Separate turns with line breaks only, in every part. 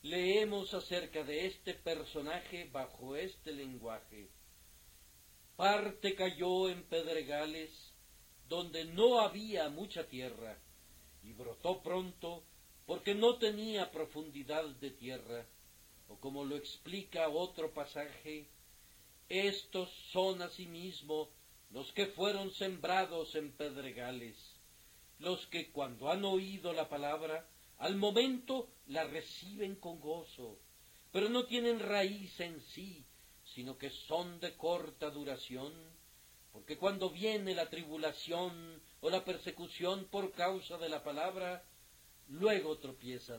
leemos acerca de este personaje bajo este lenguaje. Parte cayó en pedregales donde no había mucha tierra, y brotó pronto porque no tenía profundidad de tierra, o como lo explica otro pasaje, estos son asimismo los que fueron sembrados en pedregales, los que cuando han oído la palabra, al momento la reciben con gozo, pero no tienen raíz en sí, sino que son de corta duración, porque cuando viene la tribulación o la persecución por causa de la palabra, luego tropiezan.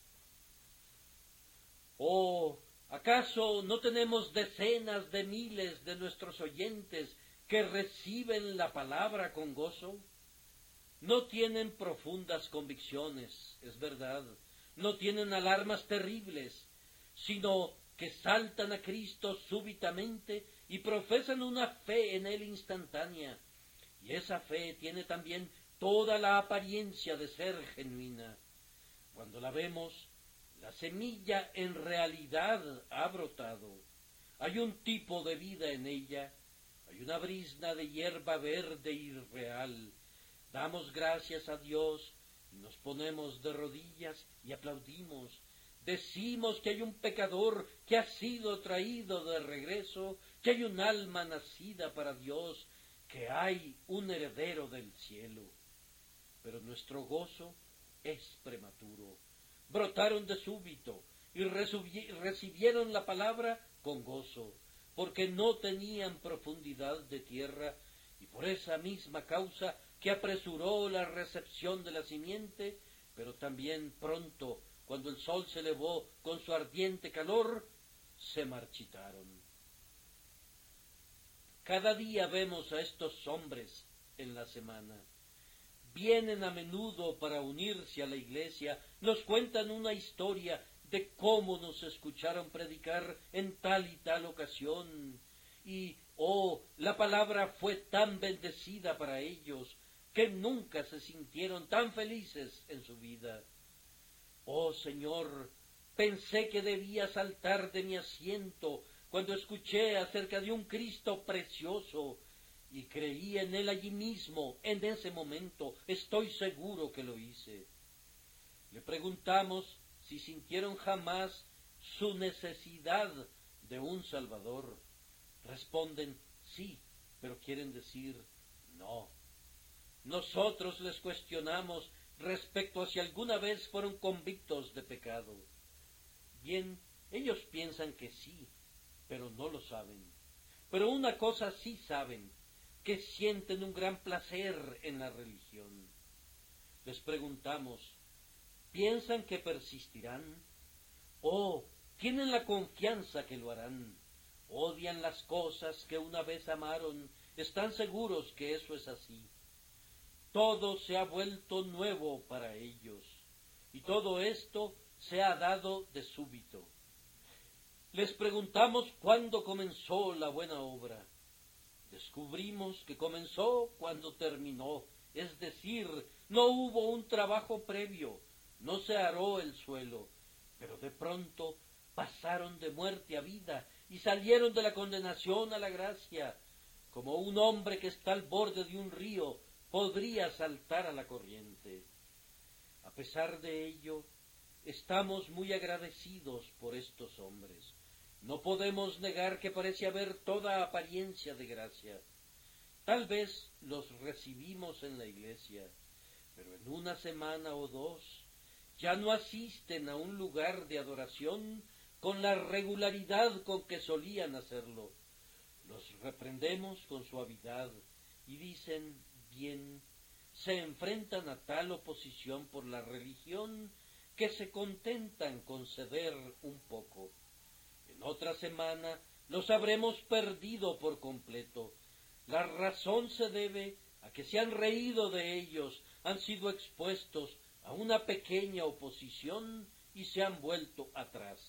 ¿O acaso no tenemos decenas de miles de nuestros oyentes que reciben la palabra con gozo? No tienen profundas convicciones, es verdad, no tienen alarmas terribles, sino que saltan a Cristo súbitamente y profesan una fe en Él instantánea, y esa fe tiene también toda la apariencia de ser genuina. Cuando la vemos, la semilla en realidad ha brotado. Hay un tipo de vida en ella, hay una brizna de hierba verde y real. Damos gracias a Dios y nos ponemos de rodillas y aplaudimos. Decimos que hay un pecador que ha sido traído de regreso, que hay un alma nacida para Dios, que hay un heredero del cielo. Pero nuestro gozo es prematuro. Brotaron de súbito y recibieron la palabra con gozo, porque no tenían profundidad de tierra, y por esa misma causa que apresuró la recepción de la simiente, pero también pronto, cuando el sol se elevó con su ardiente calor, se marchitaron. Cada día vemos a estos hombres en la semana. Vienen a menudo para unirse a la iglesia, nos cuentan una historia de cómo nos escucharon predicar en tal y tal ocasión, y, la palabra fue tan bendecida para ellos, que nunca se sintieron tan felices en su vida. Oh Señor, pensé que debía saltar de mi asiento cuando escuché acerca de un Cristo precioso, y creí en Él allí mismo, en ese momento, estoy seguro que lo hice. Le preguntamos si sintieron jamás su necesidad de un Salvador. Responden sí, pero quieren decir no. Nosotros les cuestionamos respecto a si alguna vez fueron convictos de pecado. Bien, ellos piensan que sí, pero no lo saben. Pero una cosa sí saben, que sienten un gran placer en la religión. Les preguntamos, ¿piensan que persistirán? ¿O tienen la confianza que lo harán? ¿Odian las cosas que una vez amaron? ¿Están seguros que eso es así? Todo se ha vuelto nuevo para ellos, y todo esto se ha dado de súbito. Les preguntamos cuándo comenzó la buena obra. Descubrimos que comenzó cuando terminó, es decir, no hubo un trabajo previo, no se aró el suelo, pero de pronto pasaron de muerte a vida y salieron de la condenación a la gracia, como un hombre que está al borde de un río podría saltar a la corriente. A pesar de ello, estamos muy agradecidos por estos hombres. No podemos negar que parece haber toda apariencia de gracia. Tal vez los recibimos en la iglesia, pero en una semana o dos ya no asisten a un lugar de adoración con la regularidad con que solían hacerlo. Los reprendemos con suavidad y dicen bien, se enfrentan a tal oposición por la religión que se contentan con ceder un poco. En otra semana los habremos perdido por completo. La razón se debe a que se han reído de ellos, han sido expuestos a una pequeña oposición y se han vuelto atrás.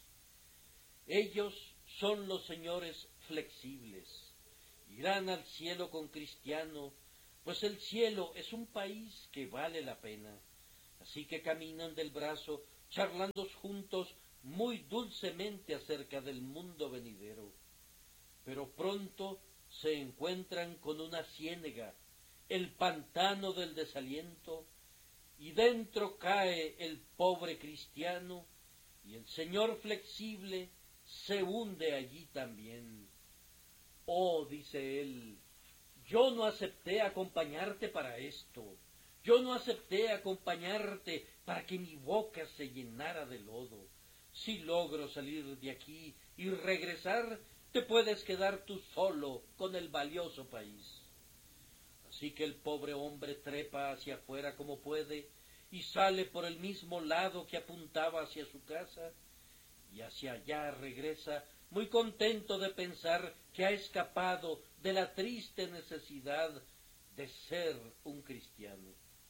Ellos son los señores flexibles. Irán al cielo con cristiano, pues el cielo es un país que vale la pena. Así que caminan del brazo charlando juntos muy dulcemente acerca del mundo venidero. Pero pronto se encuentran con una ciénega, el pantano del desaliento, y dentro cae el pobre cristiano, y el Señor flexible se hunde allí también. Oh, dice él, yo no acepté acompañarte para esto, yo no acepté acompañarte para que mi boca se llenara de lodo. Si logro salir de aquí y regresar, te puedes quedar tú solo con el valioso país. Así que el pobre hombre trepa hacia afuera como puede y sale por el mismo lado que apuntaba hacia su casa, y hacia allá regresa muy contento de pensar que ha escapado de la triste necesidad de ser un cristiano.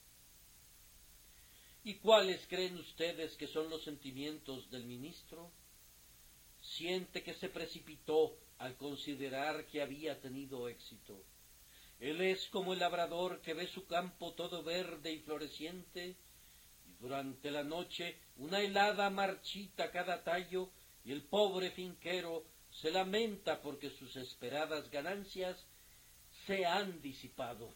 ¿Y cuáles creen ustedes que son los sentimientos del ministro? Siente que se precipitó al considerar que había tenido éxito. Él es como el labrador que ve su campo todo verde y floreciente, y durante la noche una helada marchita cada tallo, y el pobre finquero se lamenta porque sus esperadas ganancias se han disipado.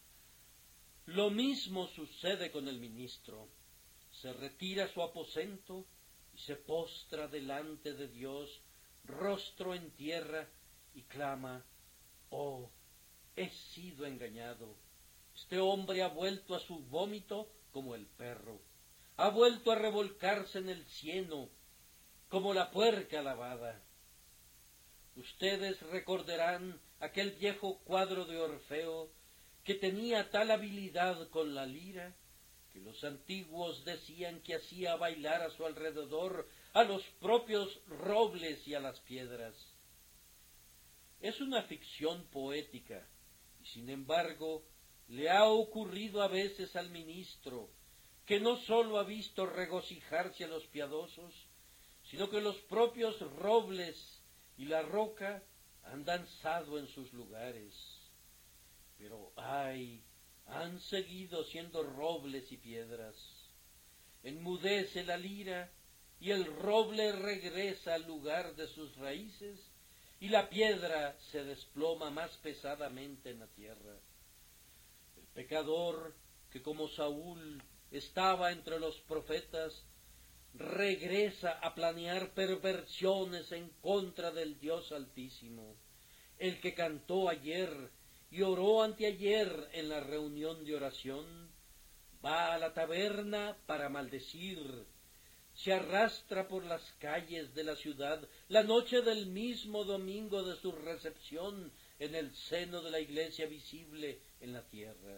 Lo mismo sucede con el ministro. Se retira a su aposento y se postra delante de Dios, rostro en tierra, y clama: «Oh, he sido engañado. Este hombre ha vuelto a su vómito como el perro. Ha vuelto a revolcarse en el cieno como la puerca lavada». Ustedes recordarán aquel viejo cuadro de Orfeo que tenía tal habilidad con la lira que los antiguos decían que hacía bailar a su alrededor a los propios robles y a las piedras. Es una ficción poética, y sin embargo le ha ocurrido a veces al ministro, que no sólo ha visto regocijarse a los piadosos, sino que los propios robles y la roca han danzado en sus lugares. Pero ¡ay!, han seguido siendo robles y piedras. Enmudece la lira y el roble regresa al lugar de sus raíces, y la piedra se desploma más pesadamente en la tierra. El pecador, que como Saúl estaba entre los profetas, regresa a planear perversiones en contra del Dios Altísimo. El que cantó ayer y oró anteayer en la reunión de oración, va a la taberna para maldecir, se arrastra por las calles de la ciudad la noche del mismo domingo de su recepción en el seno de la iglesia visible en la tierra.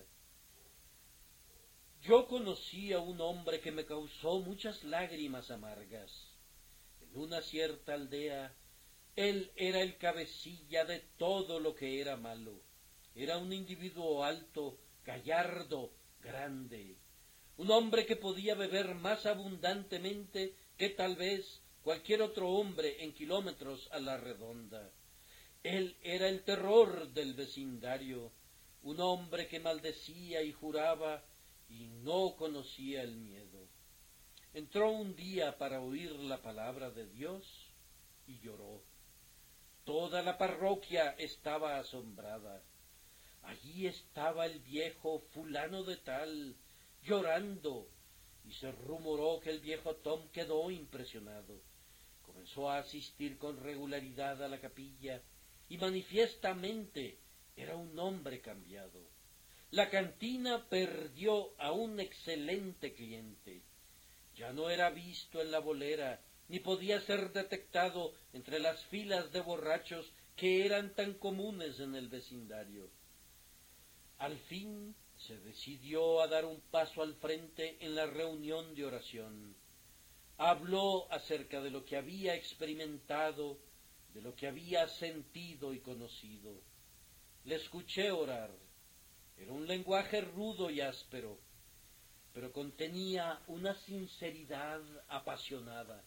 Yo conocí a un hombre que me causó muchas lágrimas amargas. En una cierta aldea, él era el cabecilla de todo lo que era malo. Era un individuo alto, gallardo, grande, un hombre que podía beber más abundantemente que tal vez cualquier otro hombre en kilómetros a la redonda. Él era el terror del vecindario, un hombre que maldecía y juraba y no conocía el miedo. Entró un día para oír la palabra de Dios y lloró. Toda la parroquia estaba asombrada. Allí estaba el viejo fulano de tal, llorando, y se rumoró que el viejo Tom quedó impresionado. Comenzó a asistir con regularidad a la capilla, y manifiestamente era un hombre cambiado. La cantina perdió a un excelente cliente. Ya no era visto en la bolera, ni podía ser detectado entre las filas de borrachos que eran tan comunes en el vecindario. Al fin se decidió a dar un paso al frente en la reunión de oración. Habló acerca de lo que había experimentado, de lo que había sentido y conocido. Le escuché orar. Era un lenguaje rudo y áspero, pero contenía una sinceridad apasionada.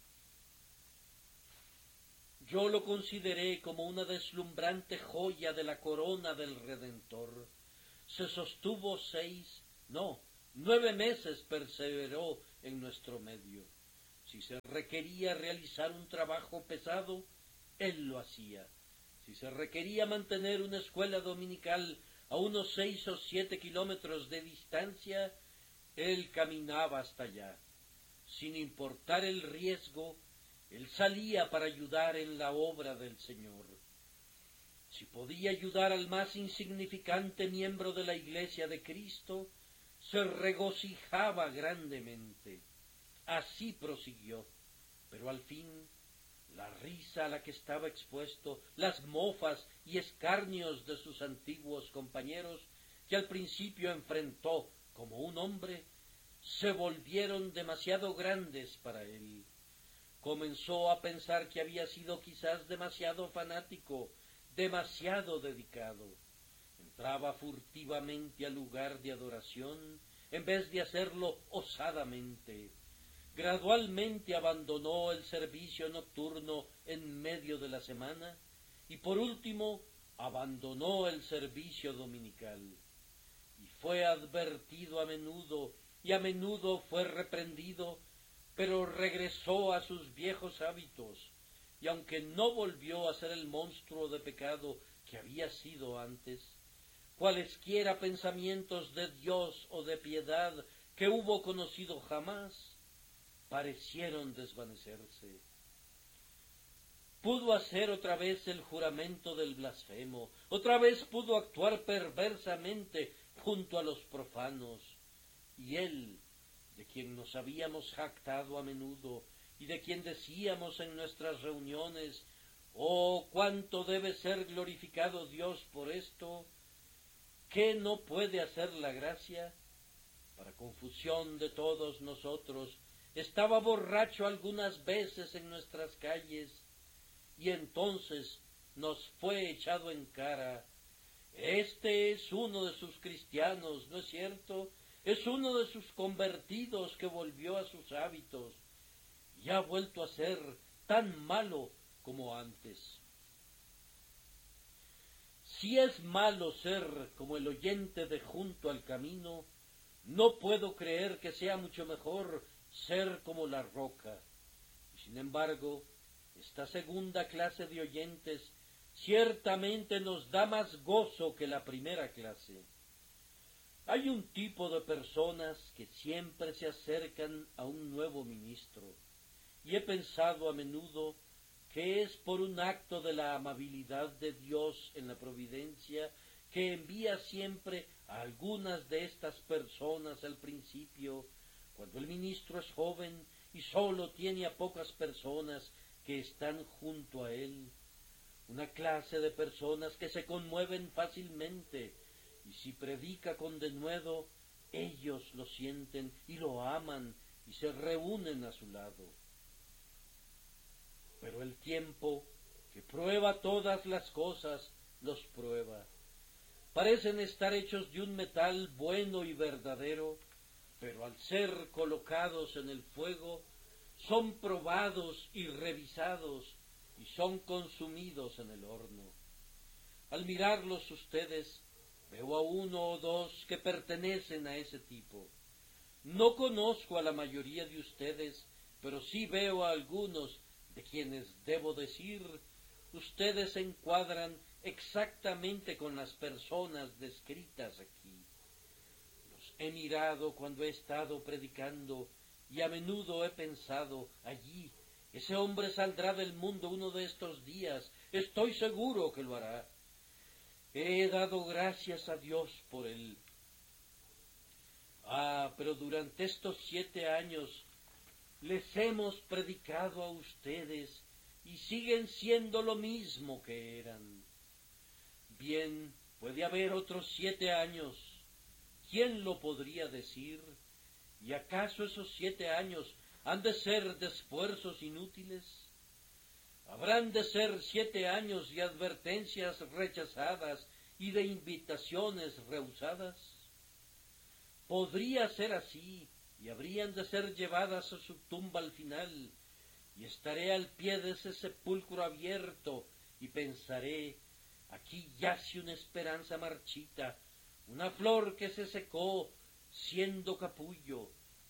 Yo lo consideré como una deslumbrante joya de la corona del Redentor. Se sostuvo 9 meses perseveró en nuestro medio. Si se requería realizar un trabajo pesado, él lo hacía. Si se requería mantener una escuela dominical a unos 6 o 7 kilómetros de distancia, él caminaba hasta allá. Sin importar el riesgo, él salía para ayudar en la obra del Señor. Si podía ayudar al más insignificante miembro de la Iglesia de Cristo, se regocijaba grandemente. Así prosiguió, pero al fin la risa a la que estaba expuesto, las mofas y escarnios de sus antiguos compañeros, que al principio enfrentó como un hombre, se volvieron demasiado grandes para él. Comenzó a pensar que había sido quizás demasiado fanático, demasiado dedicado. Entraba furtivamente al lugar de adoración en vez de hacerlo osadamente. Gradualmente abandonó el servicio nocturno en medio de la semana y por último abandonó el servicio dominical. Y fue advertido a menudo y a menudo fue reprendido, pero regresó a sus viejos hábitos y aunque no volvió a ser el monstruo de pecado que había sido antes, cualesquiera pensamientos de Dios o de piedad que hubo conocido jamás, parecieron desvanecerse. Pudo hacer otra vez el juramento del blasfemo, otra vez pudo actuar perversamente junto a los profanos, y él, de quien nos habíamos jactado a menudo, y de quien decíamos en nuestras reuniones, «Oh, cuánto debe ser glorificado Dios por esto», ¿qué no puede hacer la gracia? Para confusión de todos nosotros, estaba borracho algunas veces en nuestras calles, y entonces nos fue echado en cara, «Este es uno de sus cristianos, ¿no es cierto? Es uno de sus convertidos que volvió a sus hábitos, y ha vuelto a ser tan malo como antes». Si es malo ser como el oyente de junto al camino, no puedo creer que sea mucho mejor ser como la roca. Y sin embargo, esta segunda clase de oyentes ciertamente nos da más gozo que la primera clase. Hay un tipo de personas que siempre se acercan a un nuevo ministro, y he pensado a menudo que es por un acto de la amabilidad de Dios en la providencia que envía siempre a algunas de estas personas al principio, cuando el ministro es joven y sólo tiene a pocas personas que están junto a él, una clase de personas que se conmueven fácilmente, y si predica con denuedo, ellos lo sienten y lo aman y se reúnen a su lado. Pero el tiempo, que prueba todas las cosas, los prueba. Parecen estar hechos de un metal bueno y verdadero, pero al ser colocados en el fuego, son probados y revisados y son consumidos en el horno. Al mirarlos ustedes, veo a uno o dos que pertenecen a ese tipo. No conozco a la mayoría de ustedes, pero sí veo a algunos de quienes debo decir, ustedes se encuadran exactamente con las personas descritas aquí. Los he mirado cuando he estado predicando y a menudo he pensado, allí, ese hombre saldrá del mundo uno de estos días, estoy seguro que lo hará. He dado gracias a Dios por él. Pero durante estos 7 años les hemos predicado a ustedes y siguen siendo lo mismo que eran. Bien, puede haber otros 7 años. ¿Quién lo podría decir? ¿Y acaso esos 7 años han de ser de esfuerzos inútiles? ¿Habrán de ser 7 años de advertencias rechazadas y de invitaciones rehusadas? Podría ser así, y habrían de ser llevadas a su tumba al final, y estaré al pie de ese sepulcro abierto, y pensaré, aquí yace una esperanza marchita, una flor que se secó siendo capullo,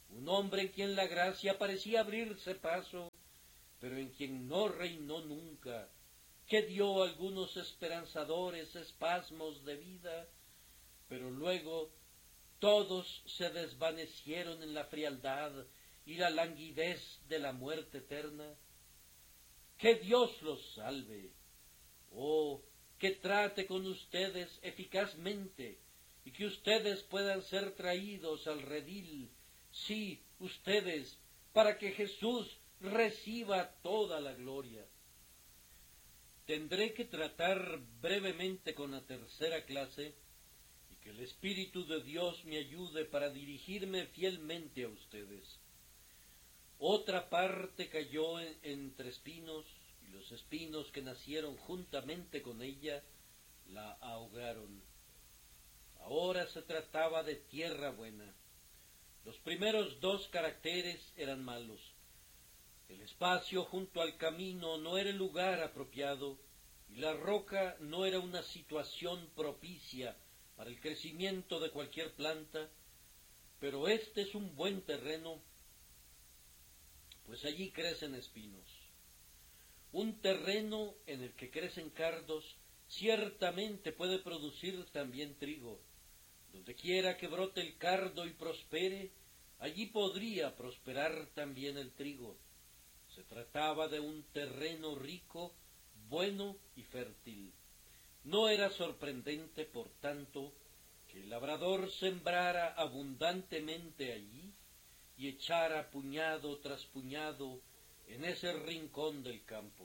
un hombre en quien la gracia parecía abrirse paso, pero en quien no reinó nunca, que dio algunos esperanzadores espasmos de vida, pero luego todos se desvanecieron en la frialdad y la languidez de la muerte eterna. Que Dios los salve, oh, que trate con ustedes eficazmente, y que ustedes puedan ser traídos al redil, sí, ustedes, para que Jesús reciba toda la gloria. Tendré que tratar brevemente con la tercera clase, y que el Espíritu de Dios me ayude para dirigirme fielmente a ustedes. Otra parte cayó entre espinos, y los espinos que nacieron juntamente con ella la ahogaron. Ahora se trataba de tierra buena. Los primeros dos caracteres eran malos. El espacio junto al camino no era el lugar apropiado, y la roca no era una situación propicia para el crecimiento de cualquier planta, pero este es un buen terreno, pues allí crecen espinos. Un terreno en el que crecen cardos ciertamente puede producir también trigo. Donde quiera que brote el cardo y prospere, allí podría prosperar también el trigo. Se trataba de un terreno rico, bueno y fértil. No era sorprendente, por tanto, que el labrador sembrara abundantemente allí y echara puñado tras puñado en ese rincón del campo.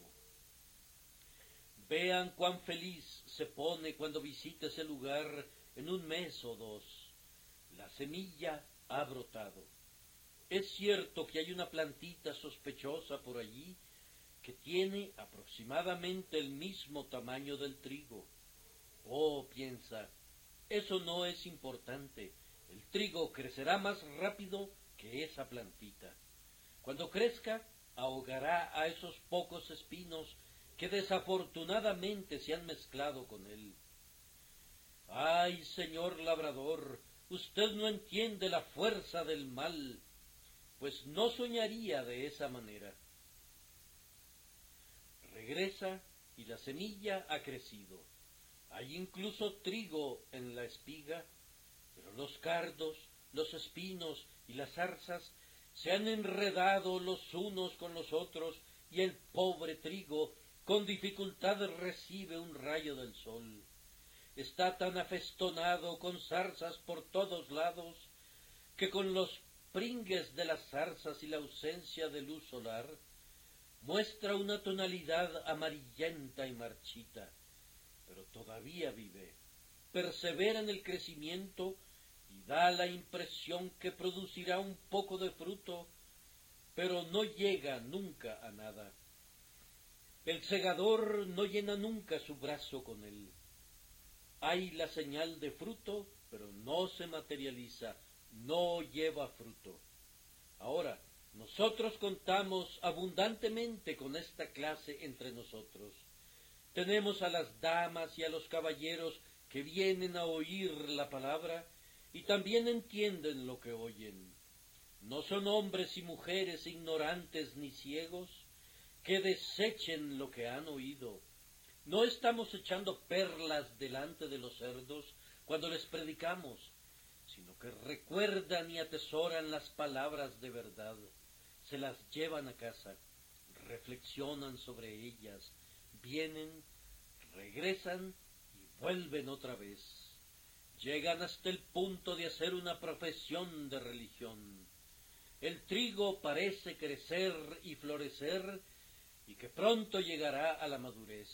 Vean cuán feliz se pone cuando visita ese lugar en un mes o dos. La semilla ha brotado. Es cierto que hay una plantita sospechosa por allí que tiene aproximadamente el mismo tamaño del trigo. Oh, piensa, eso no es importante. El trigo crecerá más rápido que esa plantita. Cuando crezca, ahogará a esos pocos espinos que desafortunadamente se han mezclado con él. Ay, señor labrador, usted no entiende la fuerza del mal, pues no soñaría de esa manera. Regresa y la semilla ha crecido. Hay incluso trigo en la espiga, pero los cardos, los espinos y las zarzas se han enredado los unos con los otros, y el pobre trigo con dificultad recibe un rayo del sol. Está tan afestonado con zarzas por todos lados, que con los pringues de las zarzas y la ausencia de luz solar, muestra una tonalidad amarillenta y marchita, pero todavía vive, persevera en el crecimiento y da la impresión que producirá un poco de fruto, pero no llega nunca a nada. El segador no llena nunca su brazo con él. Hay la señal de fruto, pero no se materializa, no lleva fruto. Ahora, nosotros contamos abundantemente con esta clase entre nosotros. Tenemos a las damas y a los caballeros que vienen a oír la palabra y también entienden lo que oyen. No son hombres y mujeres ignorantes ni ciegos que desechen lo que han oído. No estamos echando perlas delante de los cerdos cuando les predicamos, sino que recuerdan y atesoran las palabras de verdad, se las llevan a casa, reflexionan sobre ellas, vienen, regresan y vuelven otra vez. Llegan hasta el punto de hacer una profesión de religión. El trigo parece crecer y florecer y que pronto llegará a la madurez.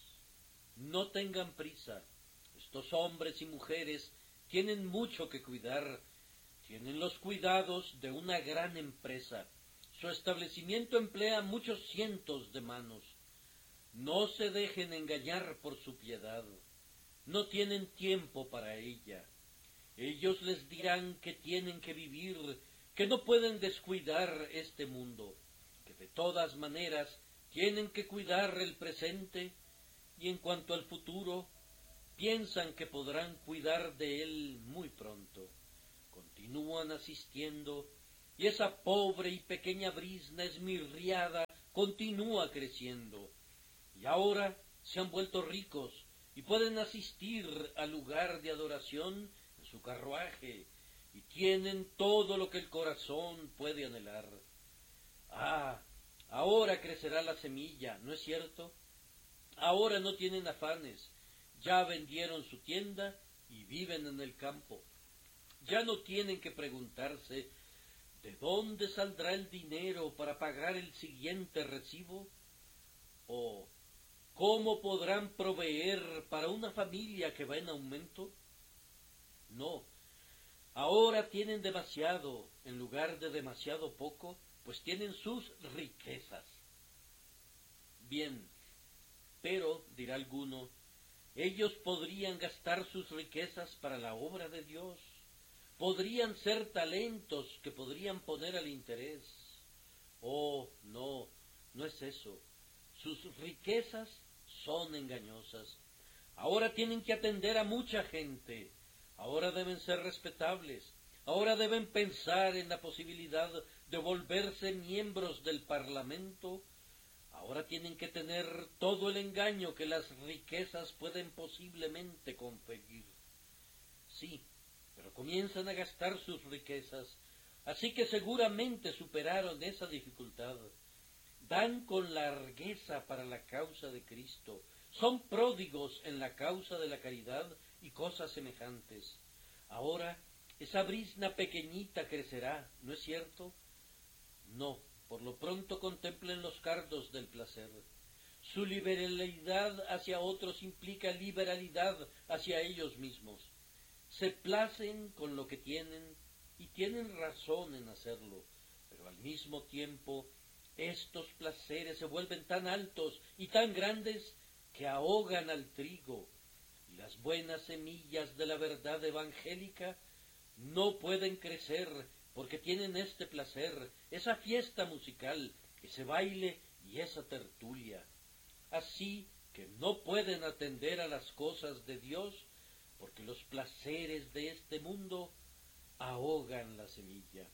No tengan prisa. Estos hombres y mujeres tienen mucho que cuidar. Tienen los cuidados de una gran empresa. Su establecimiento emplea muchos cientos de manos. No se dejen engañar por su piedad. No tienen tiempo para ella. Ellos les dirán que tienen que vivir, que no pueden descuidar este mundo, que de todas maneras tienen que cuidar el presente, y en cuanto al futuro, piensan que podrán cuidar de él muy pronto. Continúan asistiendo y esa pobre y pequeña brizna esmirriada continúa creciendo. Y ahora se han vuelto ricos y pueden asistir al lugar de adoración en su carruaje, y tienen todo lo que el corazón puede anhelar. Ah, ahora crecerá la semilla, ¿no es cierto? Ahora no tienen afanes, ya vendieron su tienda y viven en el campo. Ya no tienen que preguntarse ¿de dónde saldrá el dinero para pagar el siguiente recibo? ¿O cómo podrán proveer para una familia que va en aumento? No, ahora tienen demasiado en lugar de demasiado poco, pues tienen sus riquezas. Bien, pero, dirá alguno, ellos podrían gastar sus riquezas para la obra de Dios. Podrían ser talentos que podrían poner al interés. Oh, no, no es eso. Sus riquezas son engañosas. Ahora tienen que atender a mucha gente. Ahora deben ser respetables. Ahora deben pensar en la posibilidad de volverse miembros del Parlamento. Ahora tienen que tener todo el engaño que las riquezas pueden posiblemente conferir. Sí, pero comienzan a gastar sus riquezas, así que seguramente superaron esa dificultad. Dan con largueza para la causa de Cristo, son pródigos en la causa de la caridad y cosas semejantes. Ahora esa brizna pequeñita crecerá, ¿no es cierto? No, por lo pronto contemplen los cardos del placer. Su liberalidad hacia otros implica liberalidad hacia ellos mismos. Se placen con lo que tienen y tienen razón en hacerlo, pero al mismo tiempo estos placeres se vuelven tan altos y tan grandes que ahogan al trigo, y las buenas semillas de la verdad evangélica no pueden crecer porque tienen este placer, esa fiesta musical, ese baile y esa tertulia. Así que no pueden atender a las cosas de Dios porque los placeres de este mundo ahogan la semilla.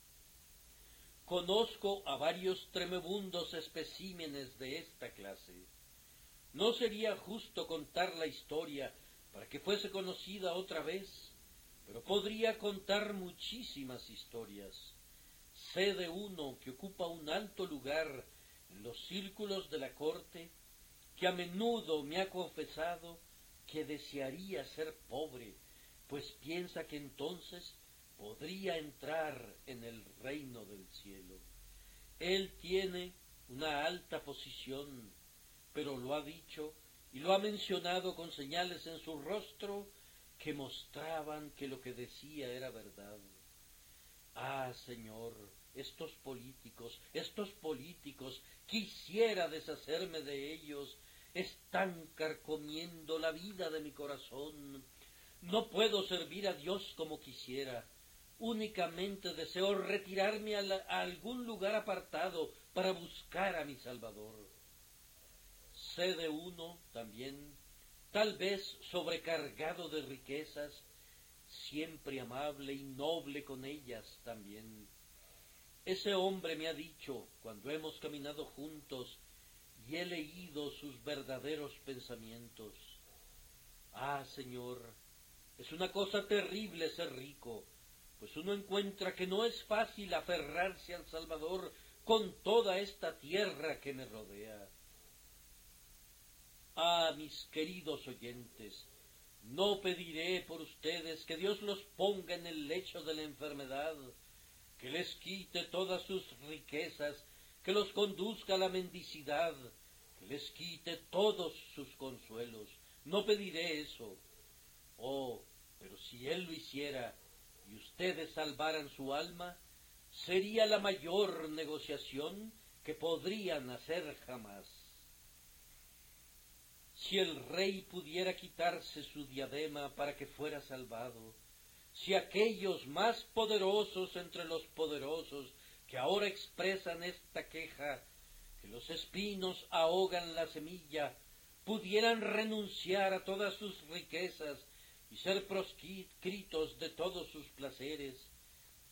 Conozco a varios tremebundos especímenes de esta clase. ¿No sería justo contar la historia para que fuese conocida otra vez? Pero podría contar muchísimas historias. Sé de uno que ocupa un alto lugar en los círculos de la corte, que a menudo me ha confesado que desearía ser pobre, pues piensa que entonces podría entrar en el reino del cielo. Él tiene una alta posición, pero lo ha dicho y lo ha mencionado con señales en su rostro que mostraban que lo que decía era verdad. Ah, Señor, estos políticos, quisiera deshacerme de ellos, están carcomiendo la vida de mi corazón. No puedo servir a Dios como quisiera. Únicamente deseo retirarme a algún lugar apartado para buscar a mi Salvador. Sé de uno también, tal vez sobrecargado de riquezas, siempre amable y noble con ellas también. Ese hombre me ha dicho, cuando hemos caminado juntos, y he leído sus verdaderos pensamientos: ah, Señor, es una cosa terrible ser rico, pues uno encuentra que no es fácil aferrarse al Salvador con toda esta tierra que me rodea. Ah, mis queridos oyentes, no pediré por ustedes que Dios los ponga en el lecho de la enfermedad, que les quite todas sus riquezas, que los conduzca a la mendicidad, que les quite todos sus consuelos. No pediré eso. Oh, pero si Él lo hiciera y ustedes salvaran su alma, sería la mayor negociación que podrían hacer jamás. Si el rey pudiera quitarse su diadema para que fuera salvado, si aquellos más poderosos entre los poderosos que ahora expresan esta queja, que los espinos ahogan la semilla, pudieran renunciar a todas sus riquezas y ser proscritos de todos sus placeres,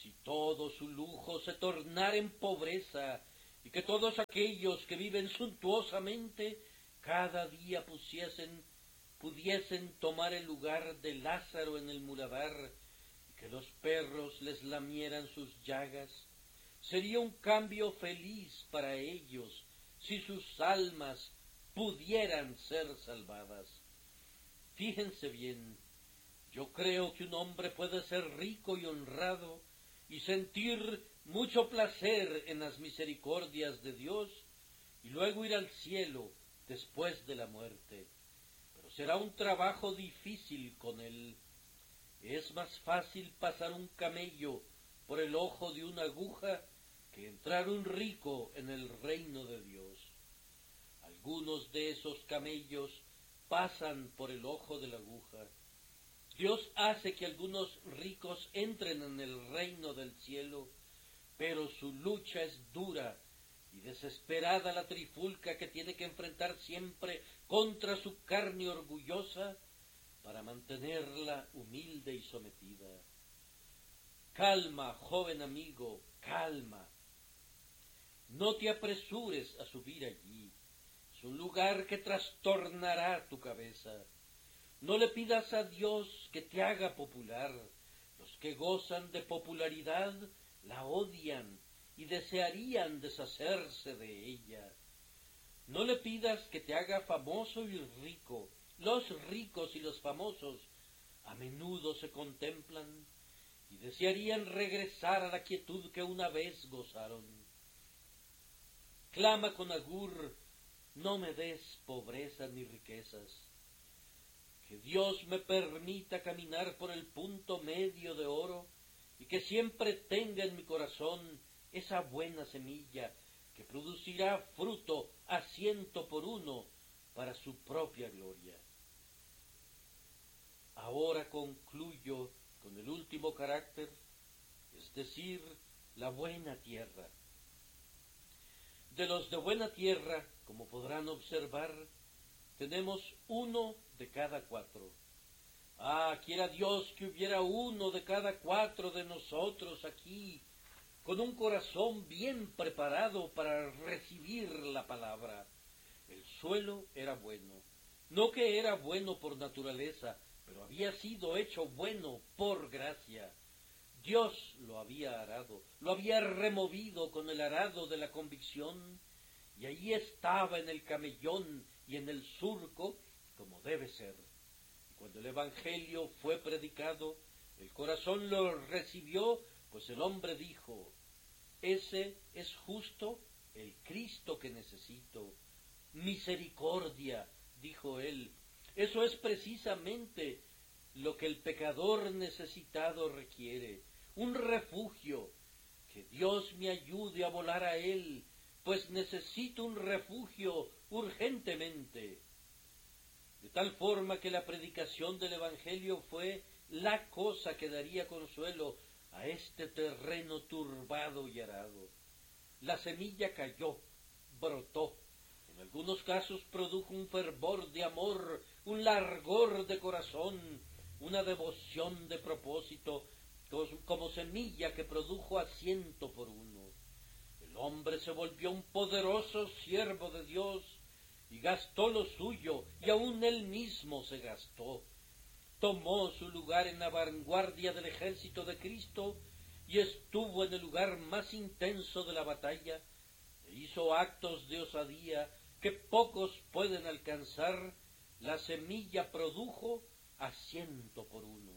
Si todo su lujo se tornara en pobreza, y que todos aquellos que viven suntuosamente cada día pudiesen tomar el lugar de Lázaro en el muladar, y que los perros les lamieran sus llagas, sería un cambio feliz para ellos si sus almas pudieran ser salvadas. Fíjense bien, yo creo que un hombre puede ser rico y honrado y sentir mucho placer en las misericordias de Dios y luego ir al cielo después de la muerte. Pero será un trabajo difícil con él. Es más fácil pasar un camello por el ojo de una aguja que entrar un rico en el reino de Dios. Algunos de esos camellos pasan por el ojo de la aguja. Dios hace que algunos ricos entren en el reino del cielo, pero su lucha es dura y desesperada la trifulca que tiene que enfrentar siempre contra su carne orgullosa para mantenerla humilde y sometida. Calma, joven amigo, calma. No te apresures a subir allí. Es un lugar que trastornará tu cabeza. No le pidas a Dios que te haga popular. Los que gozan de popularidad la odian y desearían deshacerse de ella. No le pidas que te haga famoso y rico. Los ricos y los famosos a menudo se contemplan y desearían regresar a la quietud que una vez gozaron. Clama con Agur, no me des pobreza ni riquezas. Que Dios me permita caminar por el punto medio de oro y que siempre tenga en mi corazón esa buena semilla que producirá fruto a 100 por 1 para su propia gloria. Ahora concluyo con el último carácter, es decir, la buena tierra. De los de buena tierra, como podrán observar, tenemos 1 de cada 4. Quiera Dios que hubiera 1 de cada 4 de nosotros aquí, con un corazón bien preparado para recibir la palabra. El suelo era bueno, no que era bueno por naturaleza, pero había sido hecho bueno por gracia. Dios lo había arado, lo había removido con el arado de la convicción, y allí estaba en el camellón y en el surco como debe ser. Cuando el Evangelio fue predicado, el corazón lo recibió, pues el hombre dijo, ese es justo el Cristo que necesito. Misericordia, dijo él, eso es precisamente lo que el pecador necesitado requiere, un refugio, que Dios me ayude a volar a él, pues necesito un refugio urgentemente. De tal forma que la predicación del Evangelio fue la cosa que daría consuelo a este terreno turbado y arado. La semilla cayó, brotó, en algunos casos produjo un fervor de amor, un largor de corazón, una devoción de propósito, como semilla que produjo a 100 por 1. El hombre se volvió un poderoso siervo de Dios y gastó lo suyo, y aun él mismo se gastó. Tomó su lugar en la vanguardia del ejército de Cristo y estuvo en el lugar más intenso de la batalla, e hizo actos de osadía que pocos pueden alcanzar. La semilla produjo a 100 por 1.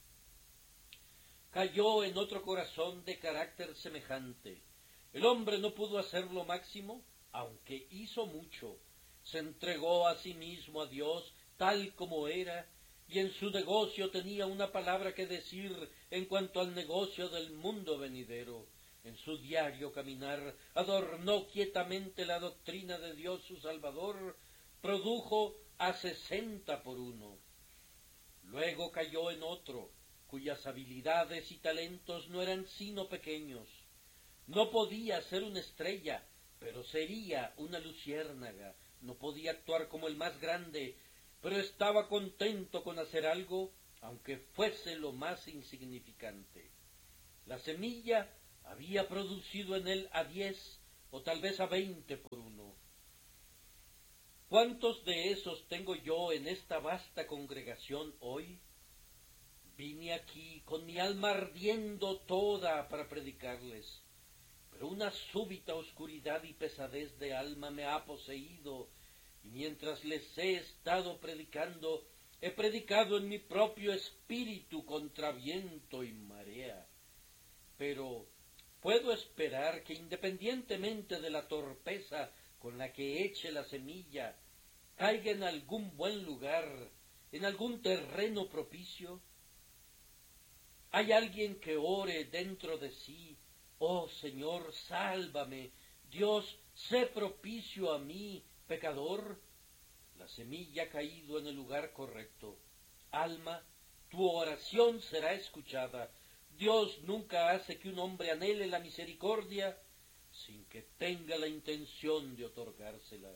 Cayó en otro corazón de carácter semejante. El hombre no pudo hacer lo máximo, aunque hizo mucho. Se entregó a sí mismo a Dios tal como era, y en su negocio tenía una palabra que decir en cuanto al negocio del mundo venidero. En su diario caminar adornó quietamente la doctrina de Dios su Salvador, produjo a 60 por 1. Luego cayó en otro, cuyas habilidades y talentos no eran sino pequeños. No podía ser una estrella, pero sería una luciérnaga. No podía actuar como el más grande, pero estaba contento con hacer algo, aunque fuese lo más insignificante. La semilla había producido en él a 10 o tal vez a 20 por uno. ¿Cuántos de esos tengo yo en esta vasta congregación hoy? Vine aquí con mi alma ardiendo toda para predicarles, pero una súbita oscuridad y pesadez de alma me ha poseído, y mientras les he estado predicando, he predicado en mi propio espíritu contra viento y marea. Pero puedo esperar que independientemente de la torpeza con la que eche la semilla, caiga en algún buen lugar, en algún terreno propicio. ¿Hay alguien que ore dentro de sí: oh Señor, sálvame, Dios, sé propicio a mí, pecador? La semilla ha caído en el lugar correcto. Alma, tu oración será escuchada. Dios nunca hace que un hombre anhele la misericordia sin que tenga la intención de otorgársela.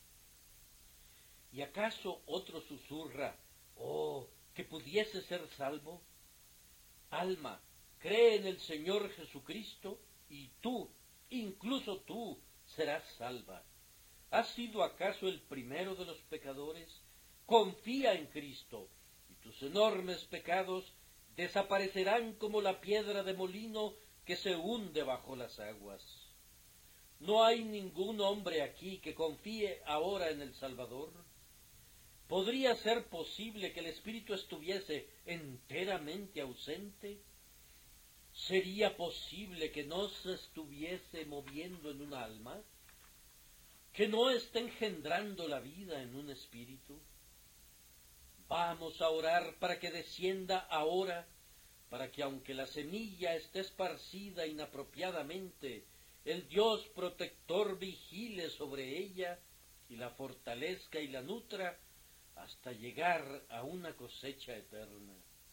¿Y acaso otro susurra: oh, que pudiese ser salvo? Alma, cree en el Señor Jesucristo y tú, incluso tú, serás salva. ¿Has sido acaso el primero de los pecadores? Confía en Cristo y tus enormes pecados desaparecerán como la piedra de molino que se hunde bajo las aguas. ¿No hay ningún hombre aquí que confíe ahora en el Salvador? ¿Podría ser posible que el Espíritu estuviese enteramente ausente? ¿Sería posible que no se estuviese moviendo en un alma? ¿Que no esté engendrando la vida en un espíritu? Vamos a orar para que descienda ahora, para que aunque la semilla esté esparcida inapropiadamente, el Dios protector vigile sobre ella y la fortalezca y la nutra hasta llegar a una cosecha eterna.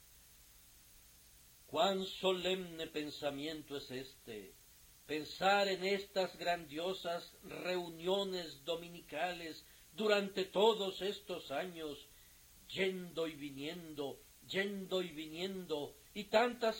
Cuán solemne pensamiento es este, pensar en estas grandiosas reuniones dominicales durante todos estos años, yendo y viniendo, y tantas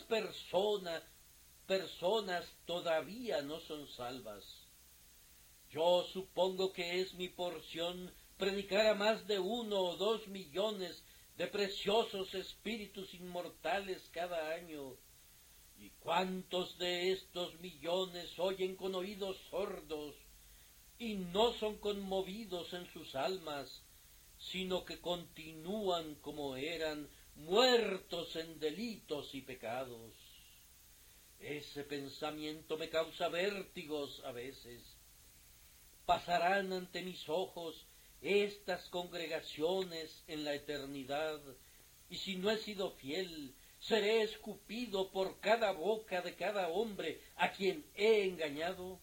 personas todavía no son salvas. Yo supongo que es mi porción predicar a más de 1 o 2 millones de preciosos espíritus inmortales cada año. ¿Y cuántos de estos millones oyen con oídos sordos y no son conmovidos en sus almas, sino que continúan como eran, muertos en delitos y pecados? Ese pensamiento me causa vértigos a veces. Pasarán ante mis ojos estas congregaciones en la eternidad, y si no he sido fiel, seré escupido por cada boca de cada hombre a quien he engañado.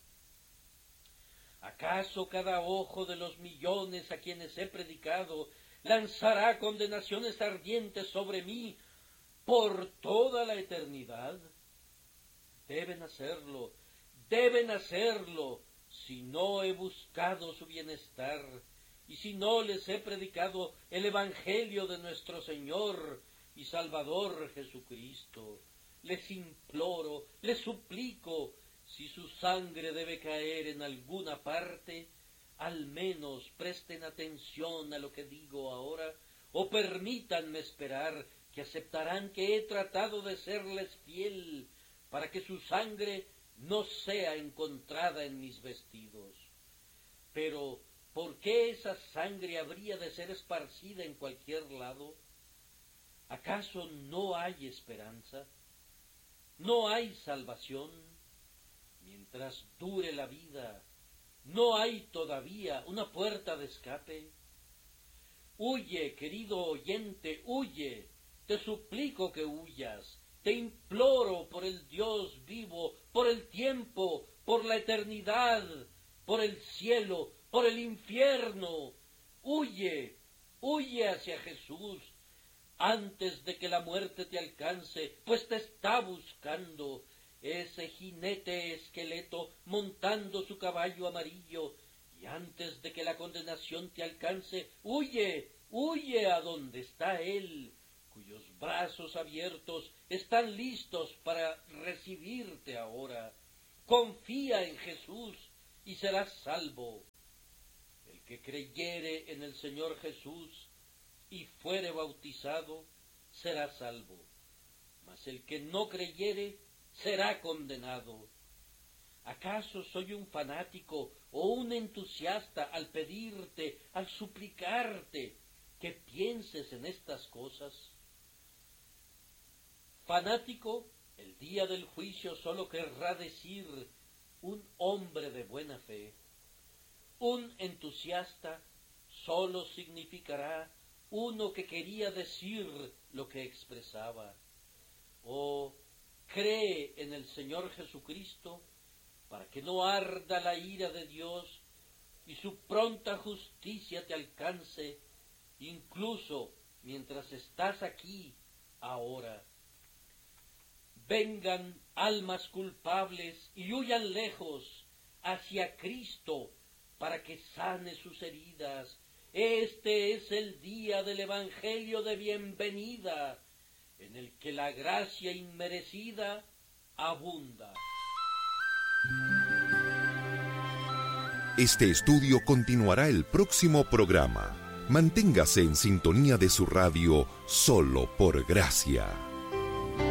¿Acaso cada ojo de los millones a quienes he predicado lanzará condenaciones ardientes sobre mí por toda la eternidad? Deben hacerlo, si no he buscado su bienestar, y si no les he predicado el Evangelio de nuestro Señor y Salvador Jesucristo. Les imploro, les suplico, si su sangre debe caer en alguna parte, al menos presten atención a lo que digo ahora, o permítanme esperar que aceptarán que he tratado de serles fiel, para que su sangre no sea encontrada en mis vestidos. Pero, ¿por qué esa sangre habría de ser esparcida en cualquier lado? ¿Acaso no hay esperanza? ¿No hay salvación? Mientras dure la vida, ¿no hay todavía una puerta de escape? Huye, querido oyente, huye. Te suplico que huyas. Te imploro por el Dios vivo, por el tiempo, por la eternidad, por el cielo, por el infierno. Huye, huye hacia Jesús antes de que la muerte te alcance, pues te está buscando ese jinete esqueleto montando su caballo amarillo, y antes de que la condenación te alcance, huye, huye a donde está él, cuyos brazos abiertos están listos para recibirte ahora. Confía en Jesús y serás salvo. El que creyere en el Señor Jesús y fuere bautizado, será salvo. Mas el que no creyere, será condenado. ¿Acaso soy un fanático o un entusiasta al pedirte, al suplicarte que pienses en estas cosas? Fanático, el día del juicio solo querrá decir un hombre de buena fe. Un entusiasta solo significará uno que quería decir lo que expresaba. Oh, cree en el Señor Jesucristo para que no arda la ira de Dios y su pronta justicia te alcance, incluso mientras estás aquí ahora. Vengan almas culpables y huyan lejos hacia Cristo para que sane sus heridas. Este es el día del Evangelio de bienvenida, en el que la gracia inmerecida abunda.
Este estudio continuará el próximo programa. Manténgase en sintonía de su radio Solo por Gracia.